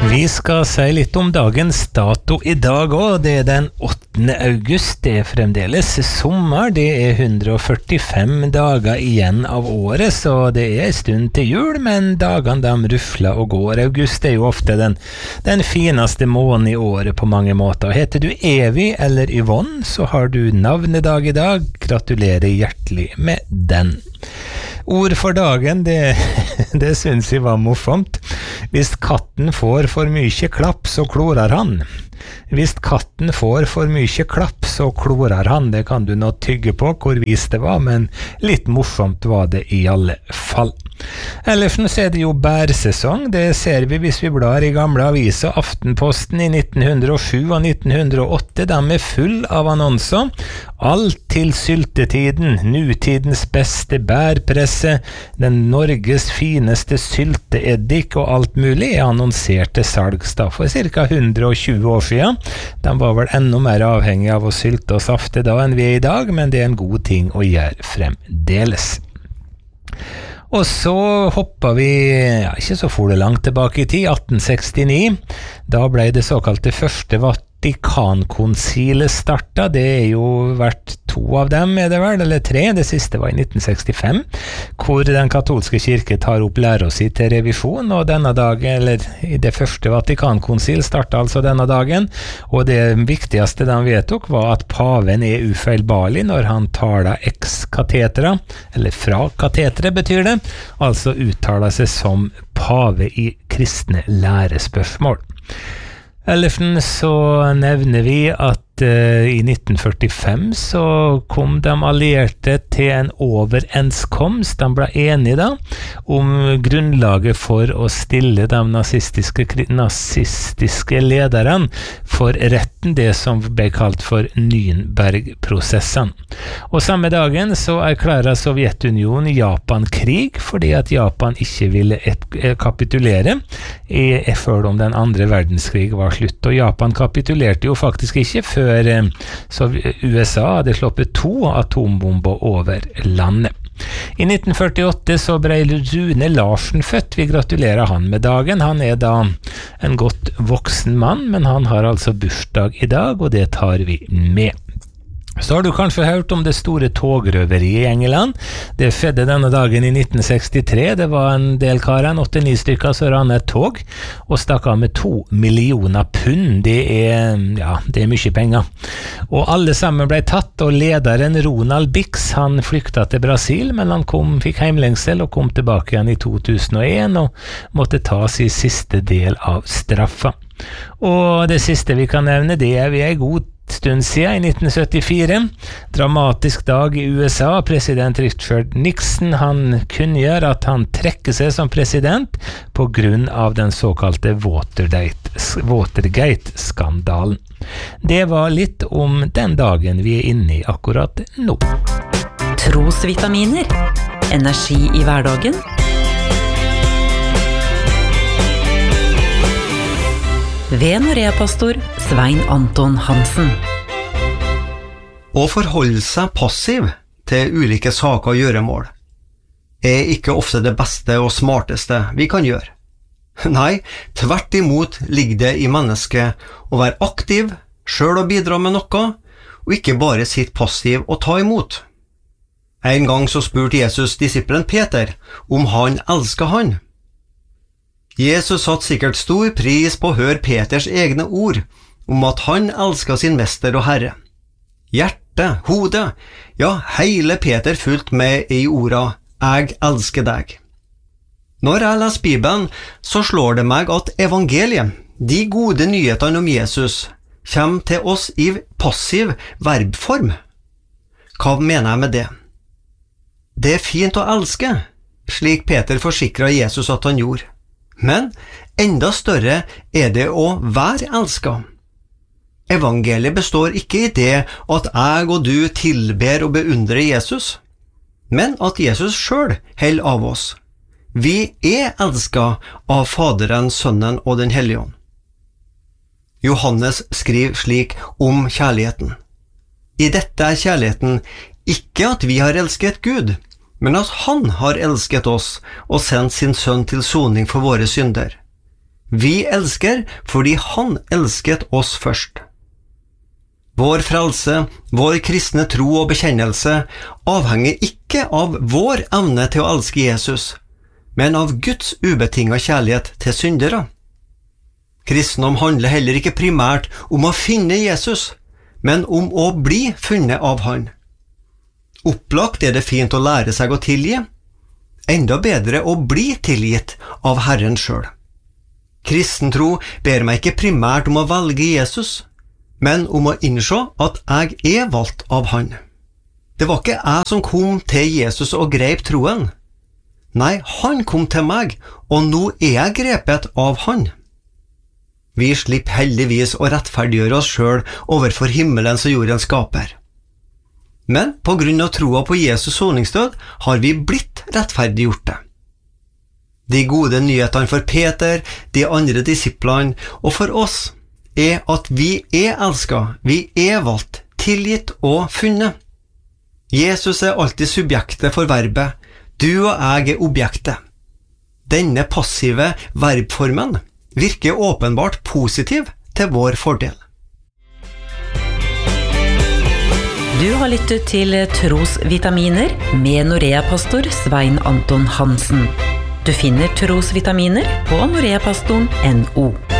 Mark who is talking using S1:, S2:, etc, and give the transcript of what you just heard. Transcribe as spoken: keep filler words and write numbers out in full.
S1: Vi skal si litt om dagens dato I dag også. Det er den åttende august. Det er fremdeles sommer. Det er hundre og førtifem dager igjen av året, så det er en stund til jul, men dagene de rufler og går. August er jo ofte den, den fineste måneden I året på mange måter. Heter du Evy eller Yvonne, så har du navnedag I dag. Gratulerer hjertelig med den. Ord for dagen, det, det synes jeg var morsomt. Hvis katten får for mye klapp, så klorer han. Hvis katten får for mye klapp, så klorer han. Det kan du nå tygge på hvor vis det var, men litt morsomt var det I alle fall. Ellers så er det jo bærsesong. Det ser vi hvis vi blar I gamle aviser. Aftenposten I nitten hundre og sju og nitten hundre og åtte, de er full av annonser. Alt til syltetiden, nutidens beste bærpresse, den Norges fineste sylteeddik og alt mulig er annonsert til salgs da for cirka hundre og tjue år siden. De var vel enda mer avhengig av å sylte og safte da enn vi er I dag, men det er en god ting å gjøre fremdeles. Og så hopper vi, ja, ikke så for det langt tilbake I tid, atten sekstini. Da ble det såkalte første Vatikankonsilet startet. Det er jo vært to av dem, er det vel, eller tre. Det siste var I nitten sekstifem, hvor den katolske kirke tar opp læra si til revisjon, og denne dagen, eller I det første Vatikankonsil startet altså denne dagen, og det viktigste de vedtok var at paven er ufeilbarlig når han taler ex cathedra, eller fra katetre betyr det, altså uttaler seg som pave I kristne lærespørsmål. Ellers så nevner vi at uh, I nitten førtifem så kom de allierte til en overenskomst. De ble enige da om grunnlaget for å stille de nazistiske, nazistiske lederne for retten, det som ble kalt for Nürnberg-prosessen. Og samme dagen så erklærer Sovjetunionen Japan krig, fordi at Japan ikke ville et, kapitulere I, før om den andre verdenskrig var slutt. Og Japan kapitulerte jo faktisk ikke før så USA hadde sluppet to atombomber over landet. I nitten førtiåtte så ble Rune Larsen født. Vi gratulerer han med dagen. Han er da en godt voksen mann, men han har altså bursdag I dag, og det tar vi med. Så har du kanskje hørt om det store togrøveriet I England. Det skjedde denne dagen I nitten sekstitre. Det var en del karer, åtte-ni stykker, så rann et tog og stakk av med to millioner pund. Det er, ja, det er mye penger. Og alle sammen ble tatt, og lederen Ronald Bix, han flyktet til Brasil, men han kom, fikk heimlengsel og kom tilbake igjen I to tusen og en og måtte ta sin siste del av straffa. Og det siste vi kan nevne, det er vi er god stund siden I nitten syttifire. Dramatisk dag I USA. President Richard Nixon, han kunngjør at han trekker seg som president på grunn av den såkalte Watergate-skandalen. Det var litt om den dagen vi er inne I akkurat nå.
S2: Trosvitaminer. Energi I hverdagen. Ved Norea-pastor Svein Anton Hansen.
S3: Å forholde seg passiv til ulike saker og gjøremål er ikke ofte det beste og smarteste vi kan gjøre. Nei, tvert imot ligger det I mennesket å være aktiv, selv å bidra med noe, og ikke bare sitte passiv og ta imot. En gang så spurte Jesus disippelen Peter om han elsket han. Jesus satt sikkert stor pris på å høre Peters egne ord om at han elsket sin mester og herre. Hjerte, hode, ja, hele Peter fulgt med I orda «Jeg elsker deg». Når jeg leser Bibelen, så slår det meg at evangeliet, de gode nyhetene om Jesus, kommer til oss I passiv verbform. Hva mener jeg med det? Det er fint å elske, slik Peter forsikret Jesus at han gjorde. Men enda større er det å være elsket. Evangeliet består ikke I det at jeg og du tilber og beundrer Jesus, men at Jesus selv holder av oss. Vi er elsket av Faderen, Sønnen og den Hellige Ånd. Johannes skriver slik om kjærligheten. I dette er kjærligheten ikke at vi har elsket Gud, men at han har elsket oss og sendt sin sønn til soning for våre synder. Vi elsker fordi han elsket oss først. Vår frelse, vår kristne tro og bekjennelse avhenger ikke av vår evne til å elske Jesus, men av Guds ubetinget kjærlighet til syndere. Kristendom handler heller ikke primært om å finne Jesus, men om å bli funnet av han. Opplagt er det fint å lære seg å tilgi, enda bedre å bli tilgitt av Herren selv. Kristentro ber meg ikke primært om å velge Jesus, men om å innse at jeg er valgt av han. Det var ikke jeg som kom til Jesus og grep troen. Nei, han kom til meg, og nå er jeg grepet av han. Vi slipper heldigvis å rettferdiggjøre oss selv overfor himmelens og jordens skaper. Men på grunn av troa på Jesus soningsdød har vi blitt rettferdiggjort det. De gode nyhetene for Peter, de andre disiplene og for oss er at vi er elsket, vi er valgt, tilgitt og funnet. Jesus er alltid subjektet for verbet, du og jeg er objektet. Denne passive verbformen virker åpenbart positiv til vår fordel.
S2: Du har lyttet til Trosvitaminer med Norea-pastor Svein Anton Hansen. Du finner Trosvitaminer på noreapastoren punktum no.